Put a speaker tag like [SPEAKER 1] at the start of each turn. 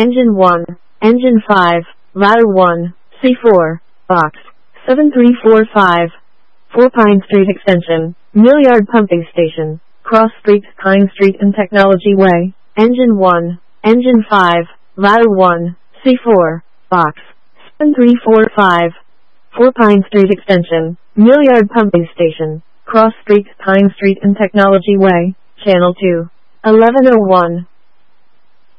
[SPEAKER 1] Engine 1, Engine 5, Ladder 1, C4, Box 7345, 4 Pine Street Extension, Millyard Pumping Station, Cross Street, Pine Street and Technology Way. Engine 1, Engine 5, Ladder 1, C4, Box 7345, 4 Pine Street Extension, Millyard Pumping Station, Cross Street, Pine Street and Technology Way. Channel 2, 1101.